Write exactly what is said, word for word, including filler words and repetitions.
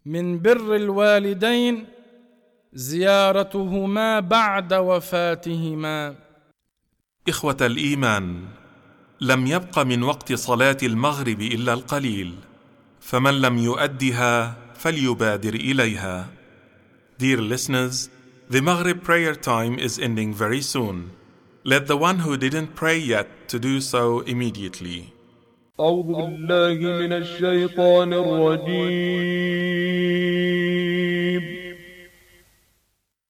من بر الوالدين زيارتهما بعد وفاتهما. إخوة الإيمان، لم يبق من وقت صلاة المغرب إلا القليل، فمن لم يؤدها فليبادر إليها. Dear listeners, the Maghrib prayer time is ending very soon. Let the one who didn't pray yet to do so immediately. أعوذ بالله من الشيطان الرجيم.